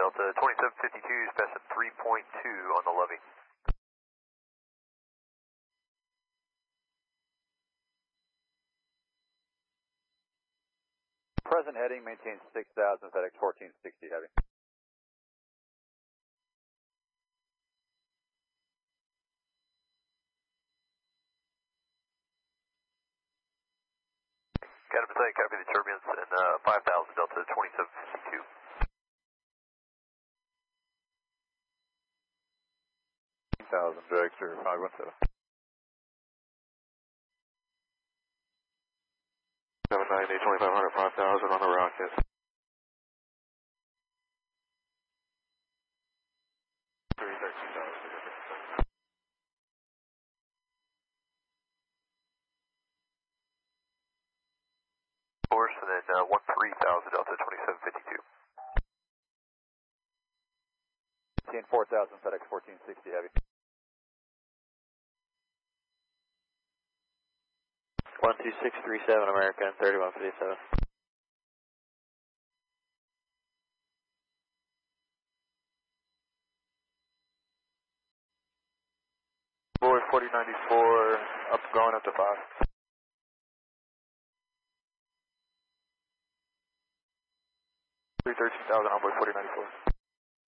Delta 2752 is passing 3.2 on the levee. Present heading, maintain 6000, FedEx 1460 Heavy. Got him inside, copy the turbulence, and 5000 Delta 2752. Director 517. 798, 2500, 5000 on the rocket. 313,000. Course, and then 13,000 Delta 2752. 4000 FedEx 1460 Heavy. 12637 American 3157. Board 4094, going up to 5. 313,000 on board 4094.